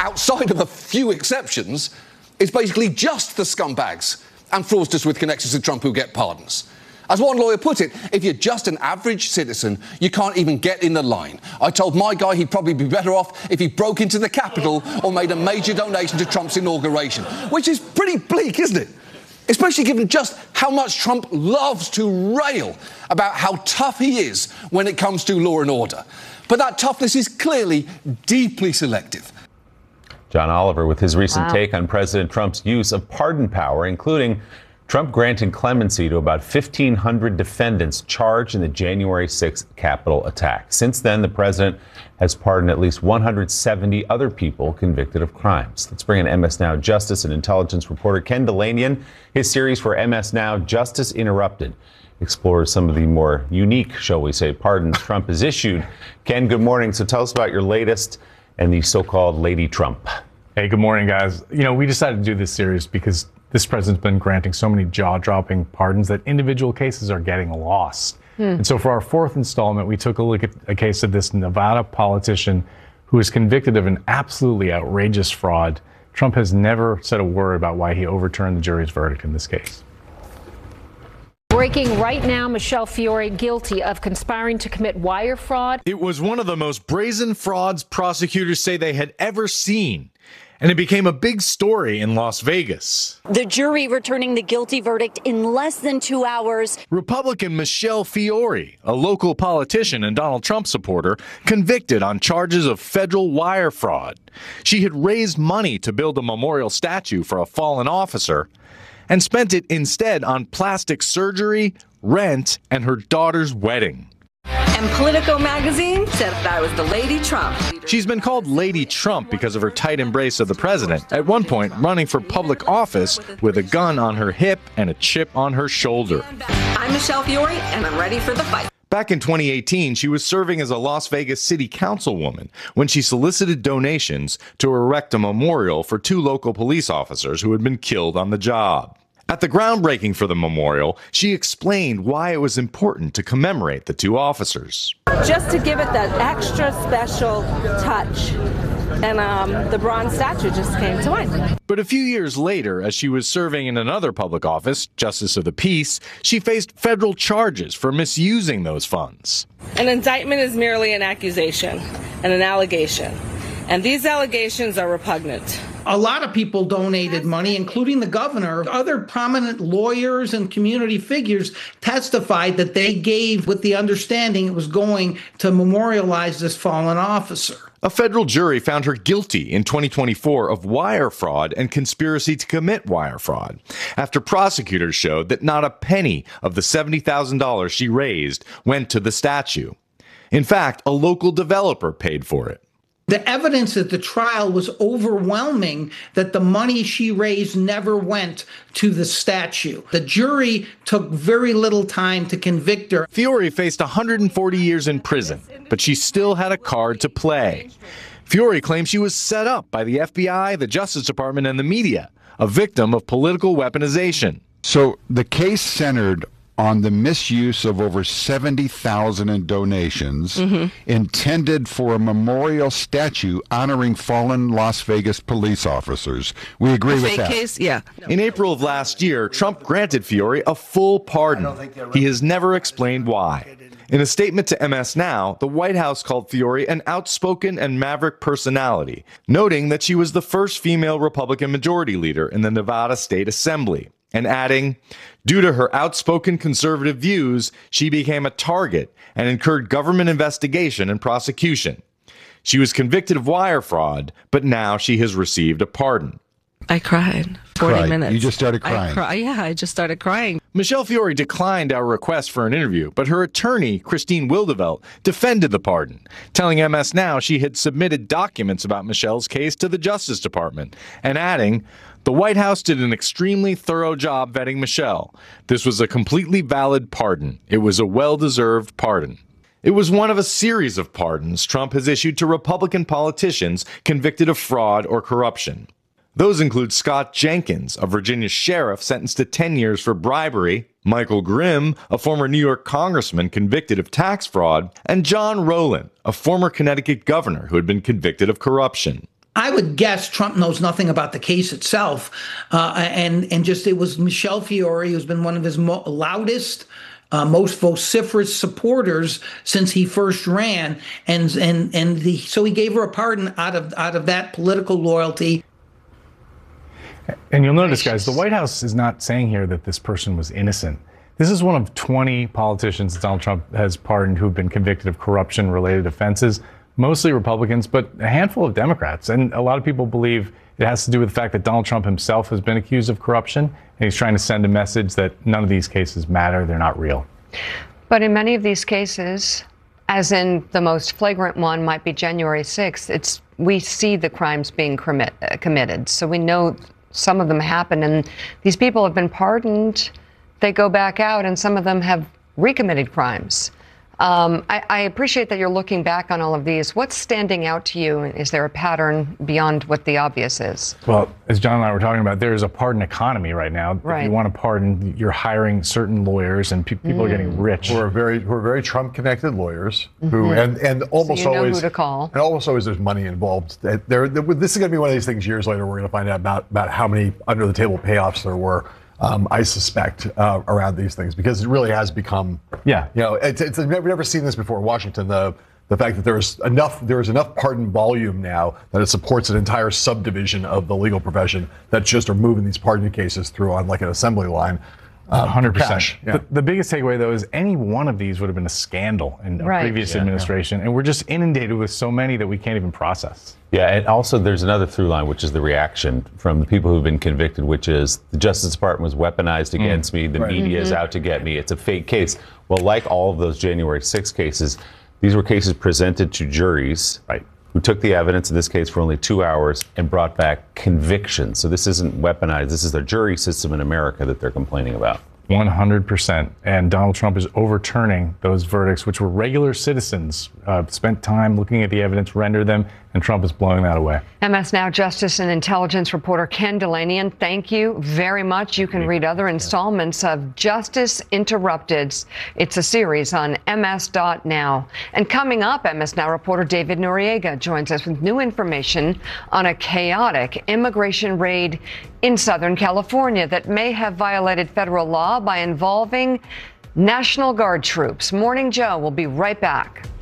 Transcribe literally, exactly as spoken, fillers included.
outside of a few exceptions, it's basically just the scumbags and fraudsters with connections to Trump who get pardons. As one lawyer put it, if you're just an average citizen, you can't even get in the line. I told my guy he'd probably be better off if he broke into the Capitol or made a major donation to Trump's inauguration, which is pretty bleak, isn't it? Especially given just how much Trump loves to rail about how tough he is when it comes to law and order. But that toughness is clearly deeply selective. John Oliver with his recent Wow. take on President Trump's use of pardon power, including Trump granting clemency to about fifteen hundred defendants charged in the January sixth Capitol attack. Since then, the president has pardoned at least one hundred seventy other people convicted of crimes. Let's bring in M S Now Justice and intelligence reporter Ken Dilanian. His series for M S Now, Justice Interrupted, explores some of the more unique, shall we say, pardons Trump has issued. Ken, good morning. So tell us about your latest and the so-called Lady Trump. Hey, good morning, guys. You know, we decided to do this series because this president's been granting so many jaw-dropping pardons that individual cases are getting lost. Hmm. And so for our fourth installment, we took a look at a case of this Nevada politician who was convicted of an absolutely outrageous fraud. Trump has never said a word about why he overturned the jury's verdict in this case. Breaking right now, Michelle Fiore guilty of conspiring to commit wire fraud. It was one of the most brazen frauds prosecutors say they had ever seen, and it became a big story in Las Vegas. The jury returning the guilty verdict in less than two hours. Republican Michelle Fiore, a local politician and Donald Trump supporter, convicted on charges of federal wire fraud. She had raised money to build a memorial statue for a fallen officer and spent it instead on plastic surgery, rent, and her daughter's wedding. And Politico magazine said that I was the Lady Trump. She's been called Lady Trump because of her tight embrace of the president, at one point running for public office with a gun on her hip and a chip on her shoulder. I'm Michelle Fiore, and I'm ready for the fight. Back in twenty eighteen, she was serving as a Las Vegas city councilwoman when she solicited donations to erect a memorial for two local police officers who had been killed on the job. At the groundbreaking for the memorial, she explained why it was important to commemorate the two officers. Just to give it that extra special touch. And um, the bronze statue just came to mind. But a few years later, as she was serving in another public office, Justice of the Peace, she faced federal charges for misusing those funds. An indictment is merely an accusation and an allegation. And these allegations are repugnant. A lot of people donated money, including the governor. Other prominent lawyers and community figures testified that they gave with the understanding it was going to memorialize this fallen officer. A federal jury found her guilty in twenty twenty-four of wire fraud and conspiracy to commit wire fraud, after prosecutors showed that not a penny of the seventy thousand dollars she raised went to the statue. In fact, a local developer paid for it. The evidence at the trial was overwhelming that the money she raised never went to the statue. The jury took very little time to convict her. Fiore faced one hundred forty years in prison, but she still had a card to play. Fiore claims she was set up by the F B I, the Justice Department, and the media, a victim of political weaponization. So the case centered on the misuse of over seventy thousand in donations mm-hmm. intended for a memorial statue honoring fallen Las Vegas police officers. We agree a with fake that. Case? Yeah. In April of last year, Trump granted Fiore a full pardon. He has never explained why. In a statement to M S Now, the White House called Fiore an outspoken and maverick personality, noting that she was the first female Republican majority leader in the Nevada State Assembly, and adding, due to her outspoken conservative views, she became a target and incurred government investigation and prosecution. She was convicted of wire fraud, but now she has received a pardon. I cried. forty Cried. minutes. You just started crying. I cry- yeah, I just started crying. Michelle Fiore declined our request for an interview, but her attorney, Christine Wildevelt, defended the pardon, telling M S Now she had submitted documents about Michelle's case to the Justice Department, and adding, the White House did an extremely thorough job vetting Michelle. This was a completely valid pardon. It was a well-deserved pardon. It was one of a series of pardons Trump has issued to Republican politicians convicted of fraud or corruption. Those include Scott Jenkins, a Virginia sheriff sentenced to ten years for bribery, Michael Grimm, a former New York congressman convicted of tax fraud, and John Rowland, a former Connecticut governor who had been convicted of corruption. I would guess Trump knows nothing about the case itself. Uh, and, and just it was Michelle Fiore, who's been one of his mo- loudest, uh, most vociferous supporters since he first ran. And, and, and the, so he gave her a pardon out of, out of that political loyalty. And you'll notice, guys, the White House is not saying here that this person was innocent. This is one of twenty politicians that Donald Trump has pardoned who've been convicted of corruption-related offenses, mostly Republicans, but a handful of Democrats. And a lot of people believe it has to do with the fact that Donald Trump himself has been accused of corruption, and he's trying to send a message that none of these cases matter, they're not real. But in many of these cases, as in the most flagrant one might be January sixth, it's we see the crimes being commit, uh, committed. So we know some of them happen, and these people have been pardoned. They go back out, and some of them have recommitted crimes. Um, I, I appreciate that you're looking back on all of these. What's standing out to you? Is there a pattern beyond what the obvious is? Well, as John and I were talking about, there is a pardon economy right now. Right. If you want to pardon, you're hiring certain lawyers, and pe- people mm. are getting rich. Who are very, who are very Trump-connected lawyers, mm-hmm. who and and almost so you know always who to call. And almost always there's money involved. There, there, this is going to be one of these things. Years later, we're going to find out about about how many under-the-table payoffs there were. Um, I suspect uh, around these things, because it really has become, yeah, you know, it's, it's we've never seen this before in Washington. The the fact that there's enough there is enough pardon volume now that it supports an entire subdivision of the legal profession that just are moving these pardon cases through on like an assembly line. Um, one hundred percent. Yeah. The, the biggest takeaway, though, is any one of these would have been a scandal in a right. previous yeah, administration, yeah. and we're just inundated with so many that we can't even process. Yeah, and also there's another through line, which is the reaction from the people who've been convicted, which is the Justice Department was weaponized against mm. me, the right. media mm-hmm. is out to get me, it's a fake case. Well, like all of those January sixth cases, these were cases presented to juries, right, who took the evidence in this case for only two hours and brought back convictions. So this isn't weaponized. This is the jury system in America that they're complaining about. one hundred percent. And Donald Trump is overturning those verdicts, which were regular citizens uh, spent time looking at the evidence, rendered them, and Trump is blowing that away. M S Now Justice and Intelligence reporter Ken Dilanian, thank you very much. You can read other installments of Justice Interrupted. It's a series on M S dot now. And coming up, M S Now reporter David Noriega joins us with new information on a chaotic immigration raid in Southern California that may have violated federal law by involving National Guard troops. Morning Joe will be right back.